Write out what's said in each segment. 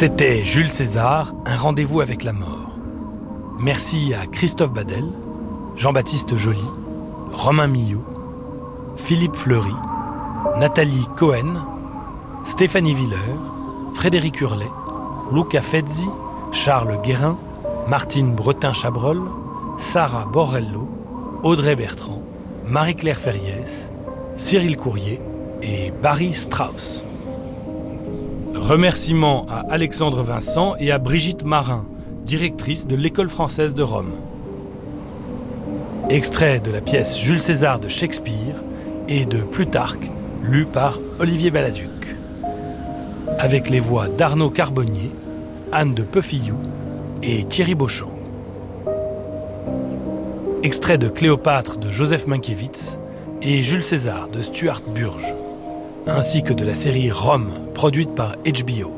C'était Jules César, un rendez-vous avec la mort. Merci à Christophe Badel, Jean-Baptiste Joly, Romain Millot, Philippe Fleury, Nathalie Cohen, Stéphanie Villers, Frédéric Hurlet, Luca Fezzi, Charles Guérin, Martine Bretin-Chabrol, Sarah Borrello, Audrey Bertrand, Marie-Claire Ferriès, Cyril Courrier et Barry Strauss. Remerciements à Alexandre Vincent et à Brigitte Marin, directrice de l'École française de Rome. Extrait de la pièce Jules César de Shakespeare et de Plutarque, lu par Olivier Balazuc. Avec les voix d'Arnaud Carbonnier, Anne de Peufillou et Thierry Beauchamp. Extrait de Cléopâtre de Joseph Mankiewicz et Jules César de Stuart Burge, ainsi que de la série Rome, produite par HBO.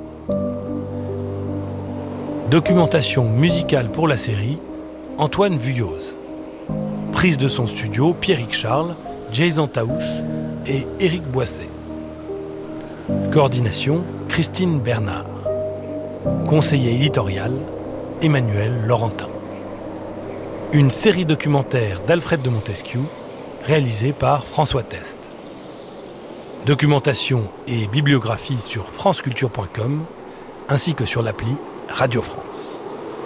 Documentation musicale pour la série, Antoine Vuilloz. Prise de son studio, Pierrick Charles, Jason Taous et Éric Boisset. Coordination, Christine Bernard. Conseiller éditorial, Emmanuel Laurentin. Une série documentaire d'Alfred de Montesquieu, réalisée par François Test. Documentation et bibliographie sur franceculture.com, ainsi que sur l'appli Radio France.